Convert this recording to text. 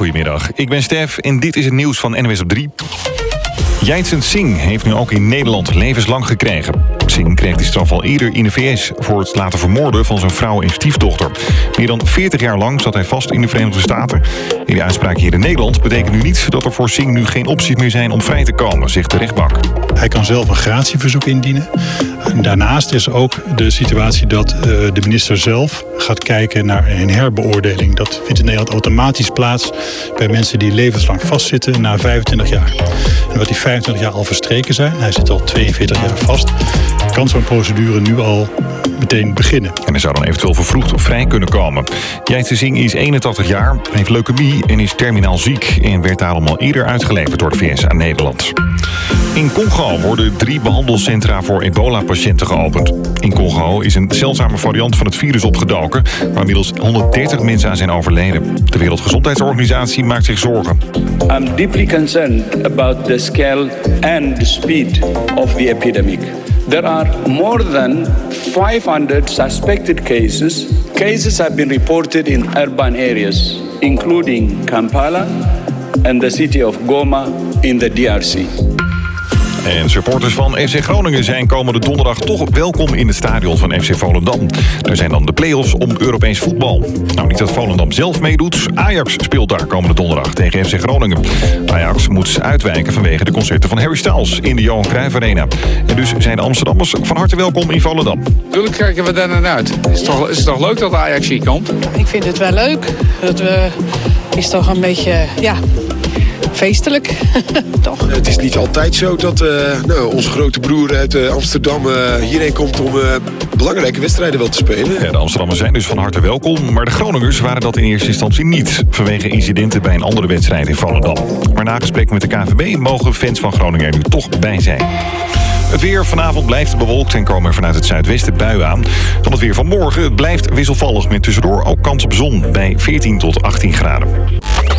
goedemiddag. Ik ben Stef en dit is het nieuws van NWS op 3. Jaitzend Singh heeft nu ook in Nederland levenslang gekregen. Singh kreeg die straf al eerder in de VS voor het laten vermoorden van zijn vrouw en stiefdochter. Meer dan 40 jaar lang zat hij vast in de Verenigde Staten. In de uitspraak hier in Nederland betekent nu niet dat er voor Singh nu geen opties meer zijn om vrij te komen, zegt de rechtbank. Hij kan zelf een gratieverzoek indienen. En daarnaast is ook de situatie dat de minister zelf gaat kijken naar een herbeoordeling. Dat vindt in Nederland automatisch plaats bij mensen die levenslang vastzitten na 25 jaar. En wat die 25 jaar al verstreken zijn, hij zit al 42 jaar vast, kan zo'n procedure nu al meteen beginnen. En hij zou dan eventueel vervroegd vrij kunnen komen. Jaitzend Singh is 81 jaar, heeft leukemie en is terminaal ziek en werd daarom al eerder uitgeleverd door de VS aan Nederland. In Congo worden 3 behandelcentra voor ebola-patiënten geopend. In Congo is een zeldzame variant van het virus opgedoken, waar inmiddels 130 mensen aan zijn overleden. De Wereldgezondheidsorganisatie maakt zich zorgen. I'm deeply concerned about the scale and the speed of the epidemic. There are more than 500 suspected cases. Cases have been reported in urban areas, including Kampala and the city of Goma in the DRC. En supporters van FC Groningen zijn komende donderdag toch welkom in het stadion van FC Volendam. Er zijn dan de play-offs om Europees voetbal. Nou, niet dat Volendam zelf meedoet. Ajax speelt daar komende donderdag tegen FC Groningen. Ajax moet uitwijken vanwege de concerten van Harry Styles in de Johan Cruijff Arena. En dus zijn de Amsterdammers van harte welkom in Volendam. Tuurlijk kijken we daar naar uit. Is het toch leuk dat Ajax hier komt? Ik vind het wel leuk. Het is toch een beetje, feestelijk, toch? Het is niet altijd zo dat onze grote broer uit Amsterdam hierheen komt om belangrijke wedstrijden wel te spelen. Ja, de Amsterdammers zijn dus van harte welkom, maar de Groningers waren dat in eerste instantie niet, vanwege incidenten bij een andere wedstrijd in Volendam. Maar na gesprek met de KNVB mogen fans van Groningen er nu toch bij zijn. Het weer vanavond blijft bewolkt en komen er vanuit het zuidwesten buien aan. Dan het weer van morgen. Het blijft wisselvallig met tussendoor ook kans op zon bij 14 tot 18 graden.